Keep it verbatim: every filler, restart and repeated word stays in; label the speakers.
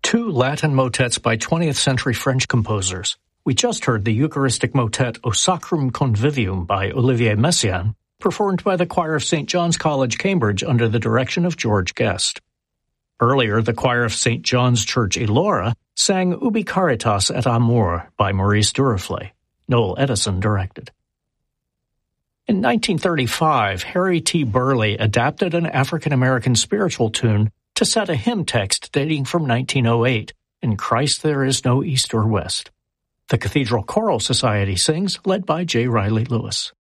Speaker 1: Two Latin motets by twentieth century French composers. We just heard the Eucharistic motet O Sacrum Convivium by Olivier Messiaen, performed by the choir of Saint John's College, Cambridge, under the direction of George Guest. Earlier, the choir of Saint John's Church, Elora, sang Ubi Caritas et Amor by Maurice Duruflé. Noel Edison directed. In nineteen thirty-five, Harry T. Burleigh adapted an African-American spiritual tune to set a hymn text dating from nineteen oh eight, In Christ There Is No East or West. The Cathedral Choral Society sings, led by J. Riley Lewis.